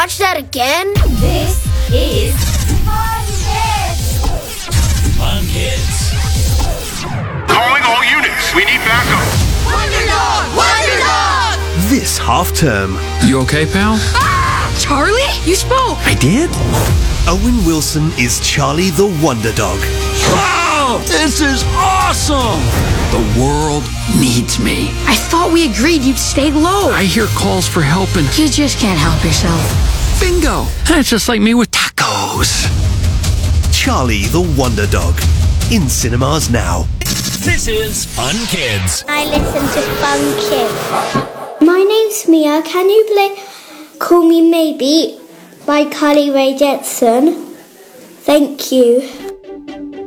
watch that again? This is Fun Kids. Calling all units. We need backup. Wonder Dog! Wonder Dog! This half-term, You okay, pal? Charlie? You spoke! I did? Owen Wilson is Charlie the Wonder Dog. Wow! This is awesome! The world needs me. I thought we agreed you'd stay low. I hear calls for help and You just can't help yourself. bingo! That's just like me with tacos. Charlie the Wonder Dog. In cinemas now. This is Fun Kids. I listen to Fun Kids. My name's Mia. Can you play Call Me Maybe by Carly Rae Jepsen? Thank you.